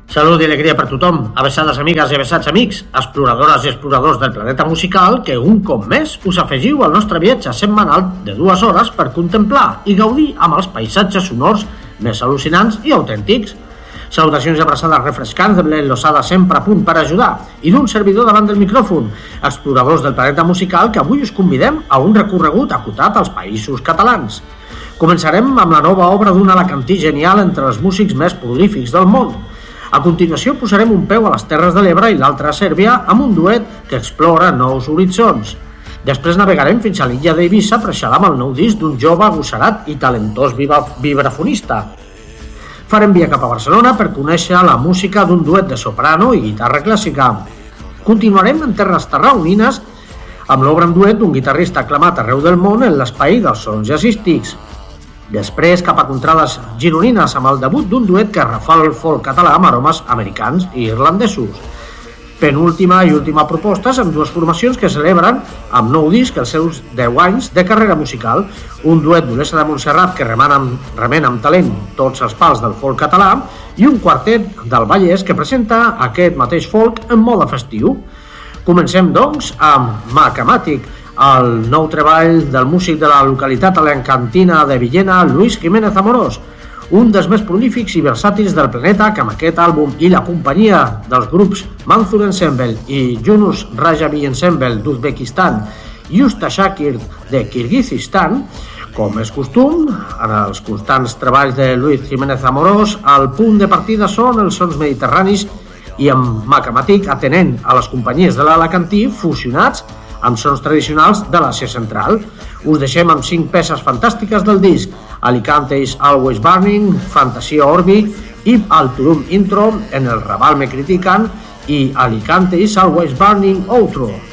Salut i alegria per tothom, avessades amigues i avessats amics, exploradores i exploradors del planeta musical que un cop més us afegiu al nostre viatge setmanal de 2 hores per contemplar i gaudir amb els paisatges sonors més al·lucinants i autèntics. Salutacions i abraçades refrescants de Belén Losada, sempre a punt per ajudar, i d'un servidor davant del micròfon, exploradors del planeta musical que avui us convidem a un recorregut acotat als països catalans. Començarem amb la nova obra d'un alacantí genial entre els músics més prolífics del món. A continuació posarem un peu a les Terres de l'Ebre i l'altre a Sèrbia amb un duet que explora nous horitzons. Després navegarem fins a l'illa d'Eivissa per xalar amb el nou disc d'un jove agosserat i talentós vibrafonista. Farem via cap a Barcelona per conèixer la música d'un duet de soprano i guitarra clàssica. Continuarem en terres tarragonines amb l'obra en duet d'un guitarrista aclamat arreu del món en l'espai dels sons jazzístics. Després cap a contrades gironines amb el debut d'un duet que refa el folk català amb aromes americans i irlandesos. Penúltima i última propostes amb dues formacions que celebren amb nou disc els seus 10 anys de carrera musical, un duet d'Olesa de Montserrat que remena amb talent tots els pals del folk català i un quartet del Vallès que presenta aquest mateix folk en mode festiu. Comencem, doncs, amb Macamàtic, el nou treball del músic de la localitat alacantina de Villena, Luis Jiménez Amorós, un dels més prolífics i versàtils del planeta que amb aquest àlbum i la companyia dels grups Manzur Ensemble i Yunus Rajavi Ensemble d'Uzbekistan i Usta Shakir de Kirguizistan, com és costum, en els constants treballs de Luis Jiménez Amorós, el punt de partida són els sons mediterranis i amb Macamàtic atenent a les companyies de l'alacantí fusionats amb sons tradicionals de l'Àsia Central. Us deixem amb 5 peces fantàstiques del disc: Alicante is Always Burning, Fantasia Orbit i el Turum Intro, En el Raval me critican i Alicante is Always Burning Outro.